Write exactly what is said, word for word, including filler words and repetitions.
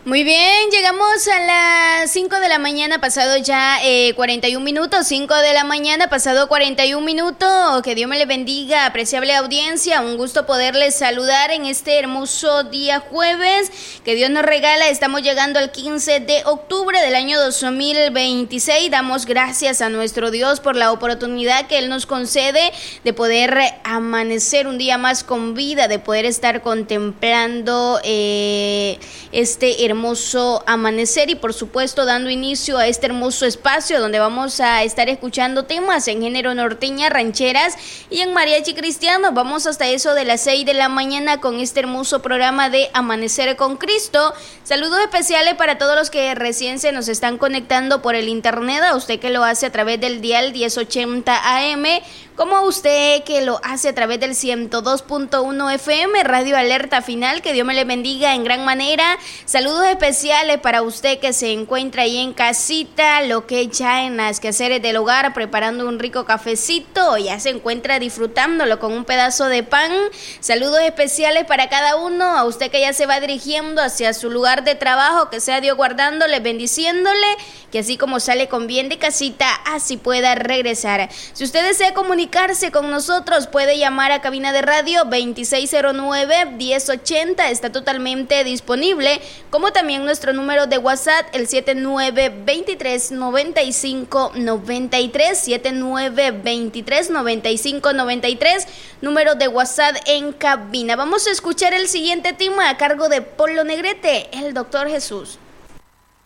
Muy bien, llegamos a las cinco de la mañana, pasado ya eh, cuarenta y un minutos, cinco de la mañana, pasado cuarenta y un minutos, que Dios me le bendiga, apreciable audiencia, un gusto poderles saludar en este hermoso día jueves, que Dios nos regala. Estamos llegando al quince de octubre del año dos mil veintiséis, damos gracias a nuestro Dios por la oportunidad que Él nos concede de poder amanecer un día más con vida, de poder estar contemplando eh, este hermoso hermoso amanecer y por supuesto dando inicio a este hermoso espacio donde vamos a estar escuchando temas en género norteña, rancheras y en mariachi cristiano. Vamos hasta eso de las seis de la mañana con este hermoso programa de Amanecer con Cristo. Saludos especiales para todos los que recién se nos están conectando por el internet, a usted que lo hace a través del dial diez ochenta A M, como a usted que lo hace a través del ciento dos punto uno F M, Radio Alerta Final, que Dios me le bendiga en gran manera. Saludos especiales para usted que se encuentra ahí en casita, lo que ya en las quehaceres del hogar, preparando un rico cafecito, ya se encuentra disfrutándolo con un pedazo de pan. Saludos especiales para cada uno, a usted que ya se va dirigiendo hacia su lugar de trabajo, que sea Dios guardándole, bendiciéndole, que así como sale con bien de casita, así pueda regresar. Si usted desea comunicarse con nosotros, puede llamar a cabina de radio veintiséis cero nueve, diez ochenta, está totalmente disponible, como también nuestro número de WhatsApp, el siete nueve dos tres, nueve cinco nueve tres, siete nueve dos tres, nueve cinco nueve tres, número de WhatsApp en cabina. Vamos a escuchar el siguiente tema a cargo de Polo Negrete, el Doctor Jesús.